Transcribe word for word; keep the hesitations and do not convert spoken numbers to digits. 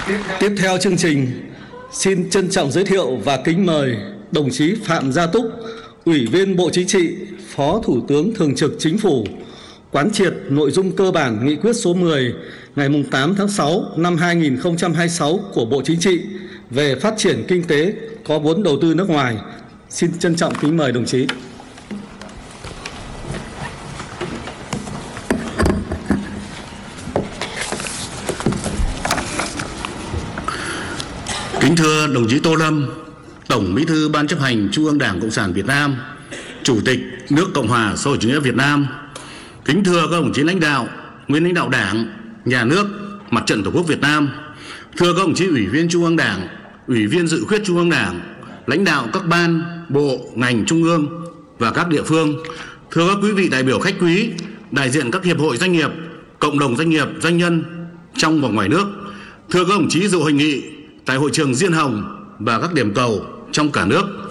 Tiếp theo chương trình, xin trân trọng giới thiệu và kính mời đồng chí Phạm Gia Túc, Ủy viên Bộ Chính trị, Phó Thủ tướng Thường trực Chính phủ, quán triệt nội dung cơ bản nghị quyết số mười ngày tám tháng sáu năm hai nghìn không trăm hai mươi sáu của Bộ Chính trị về phát triển kinh tế có vốn đầu tư nước ngoài. Xin trân trọng kính mời đồng chí. Kính thưa đồng chí Tô Lâm, Tổng Bí thư Ban Chấp hành Trung ương Đảng Cộng sản Việt Nam, Chủ tịch nước Cộng hòa xã hội chủ nghĩa Việt Nam. Kính thưa các đồng chí lãnh đạo, nguyên lãnh đạo Đảng, Nhà nước, Mặt trận Tổ quốc Việt Nam. Thưa các đồng chí Ủy viên Trung ương Đảng, Ủy viên Dự khuyết Trung ương Đảng, lãnh đạo các ban, bộ, ngành Trung ương và các địa phương. Thưa các quý vị đại biểu khách quý, đại diện các hiệp hội doanh nghiệp, cộng đồng doanh nghiệp, doanh nhân trong và ngoài nước. Thưa các đồng chí dự hội nghị tại hội trường Diên Hồng và các điểm cầu trong cả nước.